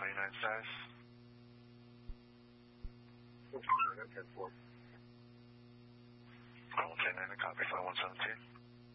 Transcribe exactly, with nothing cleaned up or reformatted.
ninety-nine status. ten four. one ten nine, copy, five one seventeen.